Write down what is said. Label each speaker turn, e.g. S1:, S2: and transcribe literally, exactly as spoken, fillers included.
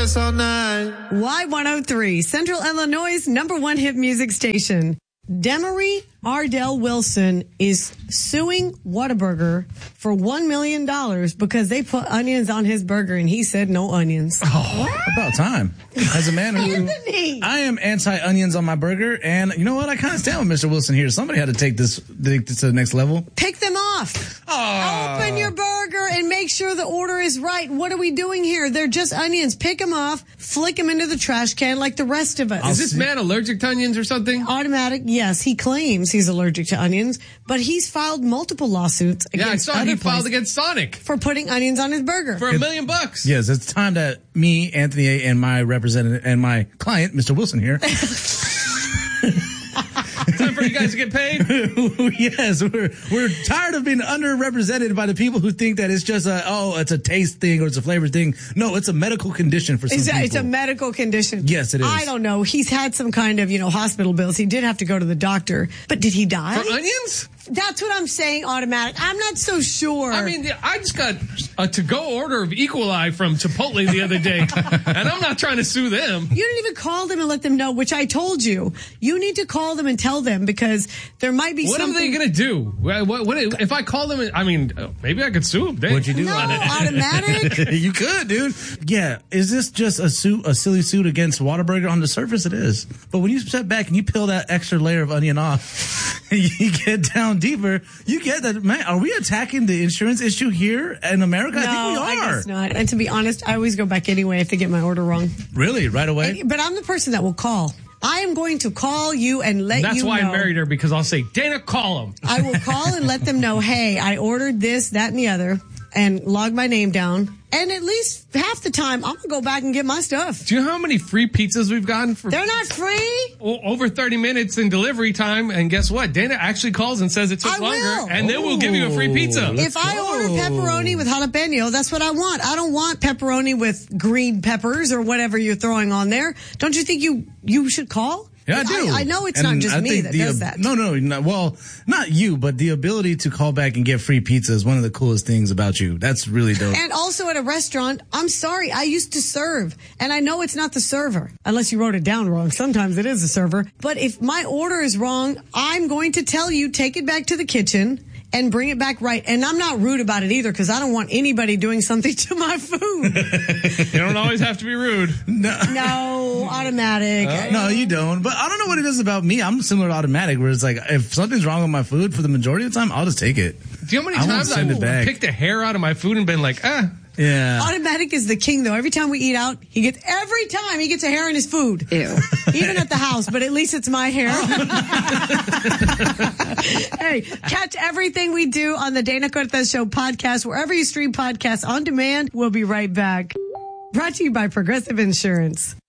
S1: us all night.
S2: Y one oh three, Central Illinois' number one hit music station. Demery Ardell Wilson is suing Whataburger for one million dollars because they put onions on his burger and he said no onions.
S3: Oh, about time. As a man who,
S2: Anthony.
S3: I am anti-onions on my burger, and you know what? I kind of stand with Mister Wilson here. Somebody had to take this, take this to the next level.
S2: Pick them off.
S3: Oh.
S2: Open your burger and make sure the order is right. What are we doing here? They're just onions. Pick them off, flick them into the trash can like the rest of us.
S1: Is this man allergic to onions or something?
S2: Automatic, yes. He claims he's allergic to onions, but he's filed multiple lawsuits
S1: Yeah, I
S2: against
S1: saw
S2: other
S1: he filed
S2: places
S1: against Sonic
S2: for putting onions on his burger.
S1: for a million bucks.
S3: Yes, it's time that me, Anthony A., and my representative and my client, Mister Wilson here.
S1: Time for you guys to get paid.
S3: Yes, we're we're tired of being underrepresented by the people who think that it's just a oh, it's a taste thing or it's a flavor thing. No, it's a medical condition for some
S2: It's a,
S3: people.
S2: it's a medical condition.
S3: Yes, it is.
S2: I don't know. He's had some kind of, you know, hospital bills. He did have to go to the doctor. But did he die?
S1: For onions?
S2: That's what I'm saying, automatic. I'm not so sure.
S1: I mean, I just got a to-go order of Equali from Chipotle the other day, and I'm not trying to sue them.
S2: You didn't even call them and let them know, which I told you. You need to call them and tell them because there might be
S1: What
S2: something.
S1: are they going to do? What, what, what, if I call them, and, I mean, maybe I could sue them. They,
S3: What'd you do
S2: No,
S3: on it?
S2: automatic.
S3: You could, dude. Yeah. Is this just a suit, a silly suit against Whataburger? On the surface, it is. But when you step back and you peel that extra layer of onion off, and you get down deeper, you get that. Man, are we attacking the insurance issue here in America?
S2: No,
S3: I think we are.
S2: I guess not. And to be honest, I always go back anyway if they get my order wrong.
S3: Really? Right away?
S2: But I'm the person that will call. I am going to call you and let
S1: That's
S2: you know.
S1: why I married her, because I'll say, Dana, call him.
S2: I will call and let them know, hey, I ordered this, that, and the other, and log my name down. And at least half the time, I'm going to go back and get my stuff.
S1: Do you know how many free pizzas we've gotten for
S2: They're not free.
S1: o- over thirty minutes in delivery time? And guess what? Dana actually calls and says it took
S2: I
S1: longer,
S2: will.
S1: and then we'll give you a free pizza.
S3: Let's
S2: If I
S3: go.
S2: order pepperoni with jalapeno, that's what I want. I don't want pepperoni with green peppers or whatever you're throwing on there. Don't you think you you should call?
S3: Yeah, I do.
S2: I, I know it's
S3: And
S2: not just
S3: I
S2: me
S3: think
S2: that
S3: the,
S2: does that.
S3: No, no, no. Well, not you, but the ability to call back and get free pizza is one of the coolest things about you. That's really dope.
S2: And also at a restaurant, I'm sorry, I used to serve. And I know it's not the server, unless you wrote it down wrong. Sometimes it is the server. But if my order is wrong, I'm going to tell you, take it back to the kitchen and bring it back right. And I'm not rude about it either, because I don't want anybody doing something to my food.
S1: You don't always have to be rude.
S3: no.
S2: No, automatic.
S3: Uh, No, you don't. But I don't know what it is about me. I'm similar to automatic, where it's like, if something's wrong with my food for the majority of the time, I'll just take it.
S1: Do you know how many
S3: I won't
S1: times
S3: send it
S1: I've
S3: back.
S1: picked a hair out of my food and been like, ah,
S3: Yeah.
S2: Automatic is the king, though. Every time we eat out, he gets every time he gets a hair in his food.
S4: Ew.
S2: Even at the house, but at least it's my hair. Hey, catch everything we do on the Dana Cortez Show podcast, wherever you stream podcasts on demand. We'll be right back. Brought to you by Progressive Insurance.